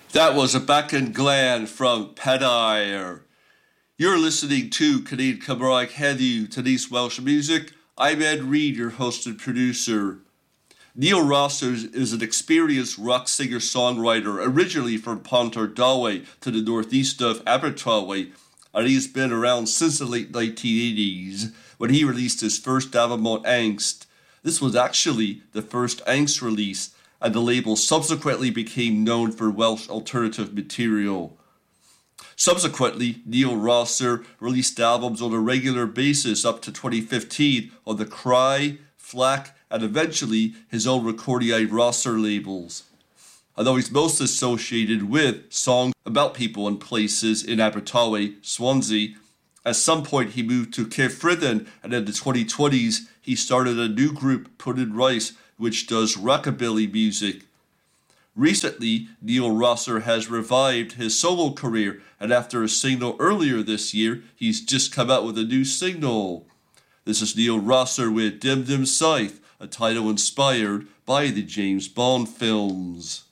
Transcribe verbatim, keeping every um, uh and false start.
That was a Back and Glen from Pedair. You're listening to Canadian Cymraeg Heddiw, today's Welsh music. I'm Ed Reed, your host and producer. Neil Rosser is an experienced rock singer-songwriter, originally from Pontardawe to the northeast of Abertawe, and he's been around since the late nineteen eighties when he released his first album on Angst. This was actually the first Angst release, and the label subsequently became known for Welsh alternative material. Subsequently, Neil Rosser released albums on a regular basis up to twenty fifteen on the Cry, Flack, and eventually his own Recordiau Rosser labels. Although he's most associated with songs about people and places in Abertawe, Swansea, at some point he moved to Caerphilly, and in the twenty twenties he started a new group, Puddin' Rice, which does rockabilly music. Recently, Neil Rosser has revived his solo career, and after a single earlier this year, he's just come out with a new single. This is Neil Rosser with Dim Dim Scythe, a title inspired by the James Bond films.